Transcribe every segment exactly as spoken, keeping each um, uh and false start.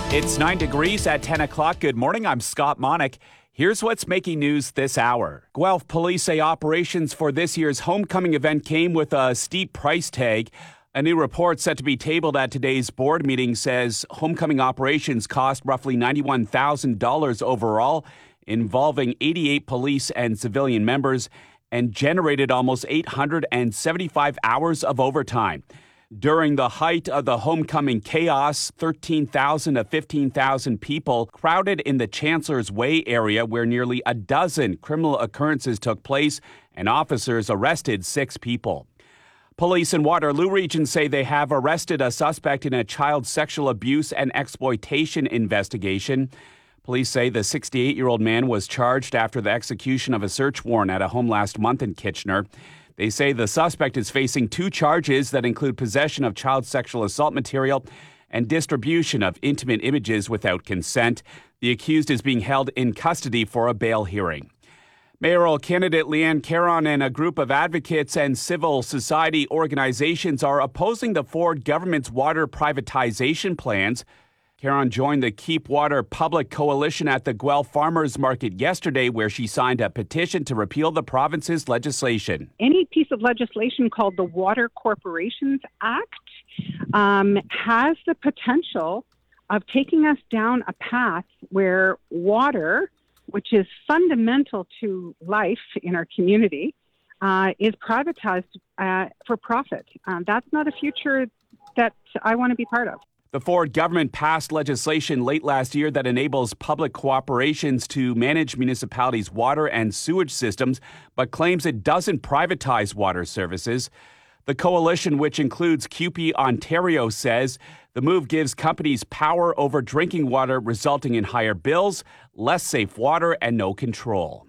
It's nine degrees at ten o'clock. Good morning. I'm Scott Monick. Here's what's making news this hour. Guelph police say operations for this year's homecoming event came with a steep price tag. A new report set to be tabled at today's board meeting says homecoming operations cost roughly ninety-one thousand dollars overall, involving eighty-eight police and civilian members, and generated almost eight hundred seventy-five hours of overtime. During the height of the homecoming chaos, thirteen thousand to fifteen thousand people crowded in the Chancellor's Way area where nearly a dozen criminal occurrences took place and officers arrested six people. Police in Waterloo Region say they have arrested a suspect in a child sexual abuse and exploitation investigation. Police say the sixty-eight-year-old man was charged after the execution of a search warrant at a home last month in Kitchener. They say the suspect is facing two charges that include possession of child sexual assault material and distribution of intimate images without consent. The accused is being held in custody for a bail hearing. Mayoral candidate Leanne Caron and a group of advocates and civil society organizations are opposing the Ford government's water privatization plans. Caron joined the Keep Water Public Coalition at the Guelph Farmers Market yesterday, where she signed a petition to repeal the province's legislation. Any piece of legislation called the Water Corporations Act um, has the potential of taking us down a path where water, which is fundamental to life in our community, uh, is privatized uh, for profit. Um, that's not a future that I want to be part of. The Ford government passed legislation late last year that enables public cooperations to manage municipalities' water and sewage systems, but claims it doesn't privatize water services. The coalition, which includes C U P E Ontario, says the move gives companies power over drinking water, resulting in higher bills, less safe water, and no control.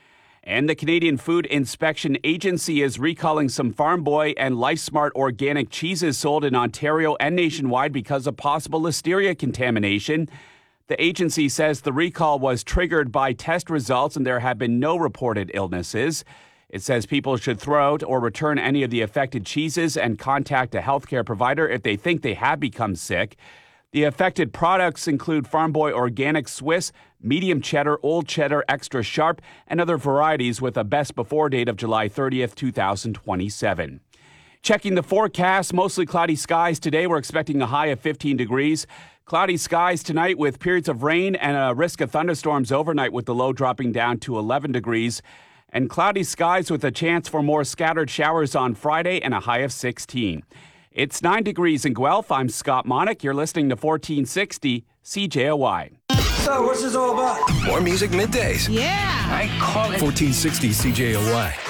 And the Canadian Food Inspection Agency is recalling some Farm Boy and LifeSmart organic cheeses sold in Ontario and nationwide because of possible listeria contamination. The agency says the recall was triggered by test results and there have been no reported illnesses. It says people should throw out or return any of the affected cheeses and contact a healthcare provider if they think they have become sick. The affected products include Farm Boy Organic Swiss, Medium Cheddar, Old Cheddar, Extra Sharp, and other varieties with a best before date of July thirtieth, twenty twenty-seven. Checking the forecast, mostly cloudy skies today. We're expecting a high of fifteen degrees. Cloudy skies tonight with periods of rain and a risk of thunderstorms overnight with the low dropping down to eleven degrees. And cloudy skies with a chance for more scattered showers on Friday and a high of sixteen. It's nine degrees in Guelph. I'm Scott Monick. You're listening to fourteen sixty C J O Y. So what's this all about? More music middays. Yeah. I call it fourteen sixty C J O Y.